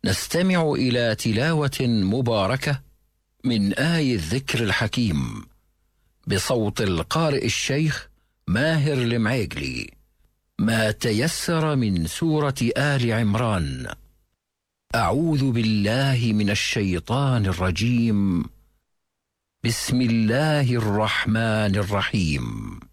نستمع إلى تلاوة مباركة من آي الذكر الحكيم بصوت القارئ الشيخ ماهر المعيقلي، ما تيسر من سورة آل عمران. أعوذ بالله من الشيطان الرجيم. بسم الله الرحمن الرحيم.